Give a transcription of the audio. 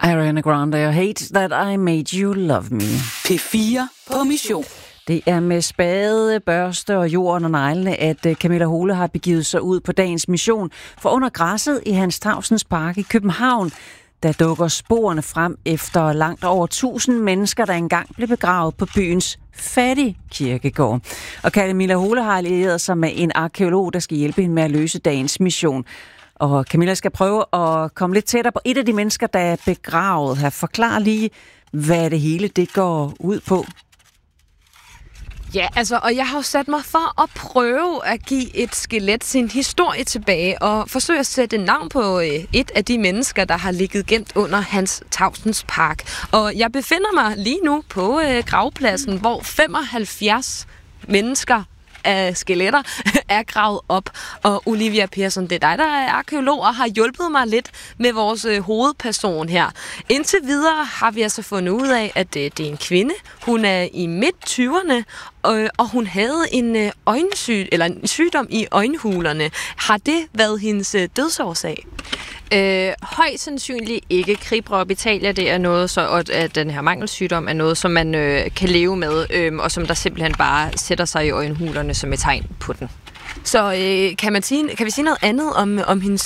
Ariana Grande og Hate That I Made You Love Me. P4 på mission. Det er med spade, børste og jorden og neglene, at Camilla Hole har begivet sig ud på dagens mission. For under græsset i Hans Tausends Park i København, der dukker sporene frem efter langt over 1000 mennesker, der engang blev begravet på byens fattigkirkegård. Og Camilla Hole har allieret sig med en arkeolog, der skal hjælpe hende med at løse dagens mission. Og Camilla skal prøve at komme lidt tættere på et af de mennesker, der er begravet her. Forklar lige, hvad det hele det går ud på. Ja, altså, og jeg har jo sat mig for at prøve at give et skelet sin historie tilbage og forsøge at sætte navn på et af de mennesker, der har ligget gemt under Hans Tausends Park. Og jeg befinder mig lige nu på gravpladsen, hvor 75 mennesker af skeletter er gravet op. Og Olivia Persson, det er dig, der er arkeolog og har hjulpet mig lidt med vores hovedperson her. Indtil videre har vi altså fundet ud af, at det er en kvinde. Hun er i midt-20'erne, og hun havde en en sygdom i øjenhulerne. Har det været hendes dødsårsag? Højst sandsynligt ikke. Kribrobitalia, det er noget, så at den her mangelsygdom er noget, som man kan leve med, og som der simpelthen bare sætter sig i øjenhulerne som et tegn på den. Så kan vi sige noget andet om hendes